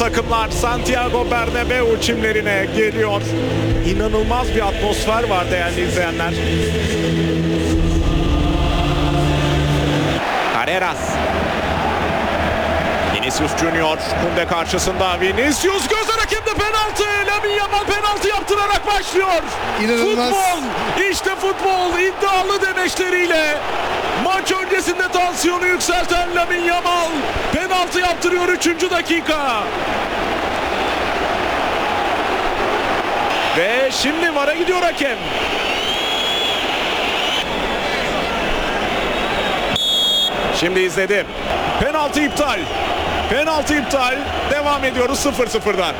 takımlar Santiago Bernabéu çimlerine geliyor. İnanılmaz bir atmosfer var değerli izleyenler. Carreras. Vinicius Junior Kunde karşısında. Vinicius gözler hakemde penaltı. Lamine Yamal penaltı yaptırarak başlıyor. İnanılmaz. Futbol. İşte futbol iddialı demeçleriyle maç öncesinde tansiyonu yükselten Lamine Yamal penaltı yaptırıyor 3. dakika. Ve şimdi VAR'a gidiyor hakem. Şimdi izledim. Penaltı iptal. Penaltı iptal. Devam ediyoruz 0-0'dan.